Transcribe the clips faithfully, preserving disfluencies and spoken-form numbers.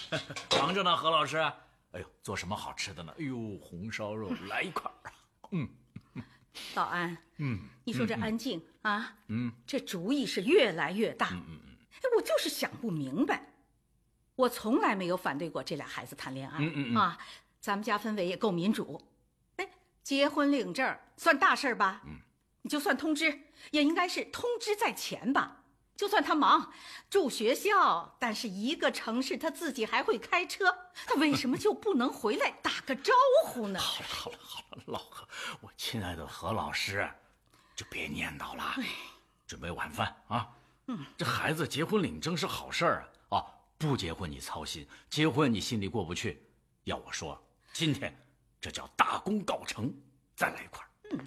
忙着呢，何老师。哎呦，做什么好吃的呢？哎呦，红烧肉来一块儿。嗯， 老安， 嗯， 你说这安静、 嗯、 啊， 嗯， 这主意是越来越大。 嗯嗯嗯， 哎，我就是想不明白。我从来没有反对过这俩孩子谈恋爱。 嗯嗯嗯啊，咱们家氛围也够民主。哎，结婚领证算大事吧？ 嗯， 你就算通知，也应该是通知在前吧。就算他忙住学校，但是一个城市他自己还会开车，他为什么就不能回来打个招呼呢？ 好了好了好了，老何，我亲爱的何老师，就别念叨了，准备晚饭啊。嗯，这孩子结婚领证是好事儿啊，啊，不结婚你操心，结婚你心里过不去。要我说，今天这叫大功告成，再来一块。嗯。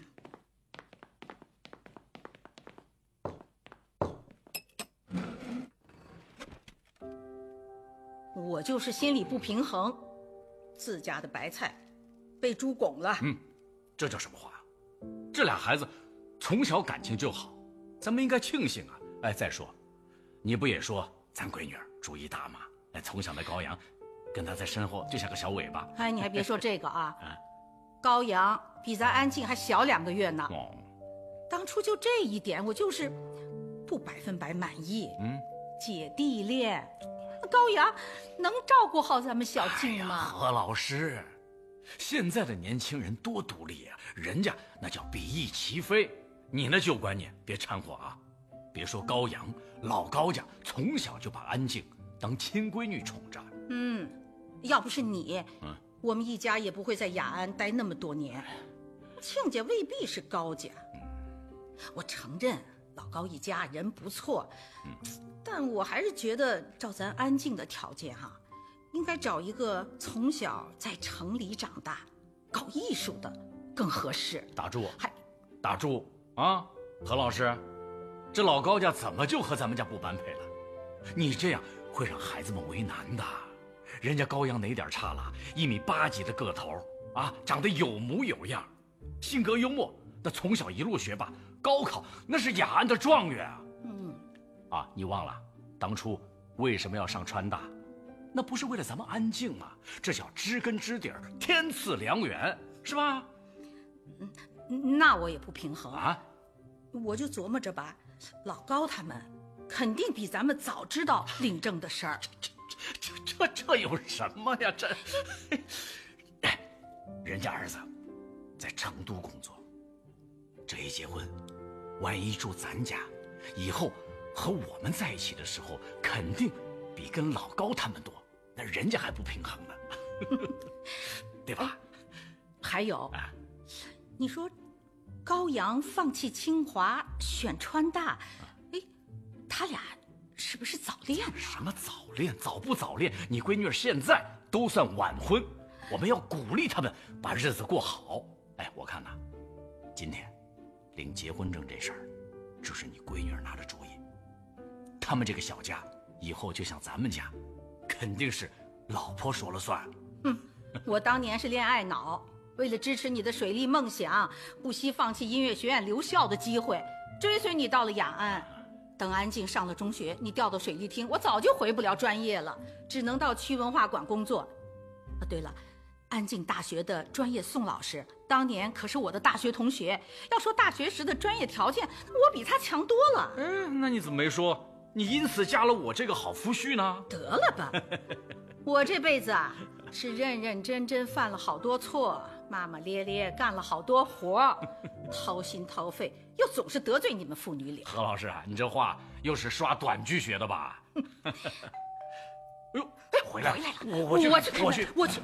我就是心里不平衡，自家的白菜被猪拱了。 嗯，这叫什么话？这俩孩子从小感情就好，咱们应该庆幸啊。哎，再说，你不也说咱闺女主意大吗？哎，从小的高阳，跟她在身后就像个小尾巴。 哎，你还别说这个啊，啊高阳比咱安静还小两个月呢。 哦， 当初就这一点，我就是不百分百满意。 嗯， 姐弟恋。高阳能照顾好咱们小静吗？ 哎、何老师，现在的年轻人多独立啊，人家那叫比翼齐飞。你那旧观念别掺和啊！别说高阳，老高家从小就把安静当亲闺女宠着。 嗯，要不是你， 嗯， 我们一家也不会在雅安待那么多年。亲家未必是高家，嗯、我承认老高一家人不错。嗯。但我还是觉得，照咱安静的条件哈、啊，应该找一个从小在城里长大、搞艺术的更合适。 打住！ 还打住啊！何老师，这老高家怎么就和咱们家不般配了？你这样会让孩子们为难的。人家高阳哪点差了？一米八几的个头啊，长得有模有样，性格幽默，那从小一路学霸，高考那是雅安的状元啊。 嗯。 啊，你忘了当初为什么要上川大？那不是为了咱们安静吗？这叫知根知底儿，天赐良缘，是吧？ 嗯，那我也不平衡啊。 我就琢磨着吧，老高他们肯定比咱们早知道领证的事儿。 这这这这这有什么呀？这，哎，人家儿子在成都工作，这一结婚，万一住咱家，以后和我们在一起的时候，肯定比跟老高他们多，那人家还不平衡呢，对吧？ 还有， 啊、 你说高阳放弃清华选川大，哎、啊，他俩是不是早恋啊？ 什么早恋？早不早恋？你闺女现在都算晚婚，我们要鼓励他们把日子过好。哎，我看呐，今天领结婚证这事儿，只是你闺女拿的主意。他们这个小家以后就像咱们家，肯定是老婆说了算。 嗯，我当年是恋爱脑，为了支持你的水利梦想，不惜放弃音乐学院留校的机会，追随你到了雅安。等安静上了中学，你调到水利厅，我早就回不了专业了，只能到区文化馆工作。啊，对了，安静大学的专业宋老师当年可是我的大学同学，要说大学时的专业条件，我比他强多了。 哎，那你怎么没说你因此加了我这个好夫婿呢？ 得了吧，我这辈子啊是认认真真犯了好多错，骂骂咧咧干了好多活，掏心掏肺，又总是得罪你们父女俩。 何老师啊，你这话又是刷短剧学的吧？哎呦，回来了，我我去， 我去， 我去， 我去。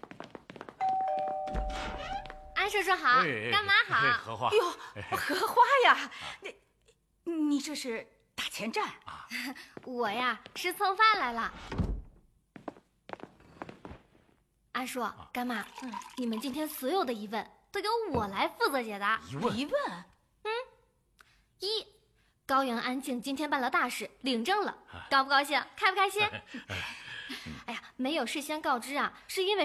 安叔叔好，干妈好。 荷花， 哟，荷花呀，你你这是打前站啊？ 我呀是蹭饭来了。安叔、干妈，嗯，你们今天所有的疑问都由我来负责解答。 疑问？ 疑问？ 嗯，一，高阳安静今天办了大事，领证了，高不高兴？开不开心？哎呀，没有事先告知啊，是因为。